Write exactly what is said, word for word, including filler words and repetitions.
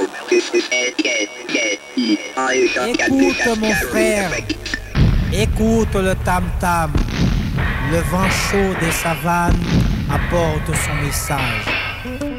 Écoute mon frère, écoute le tam-tam. Le vent chaud des savanes apporte son message.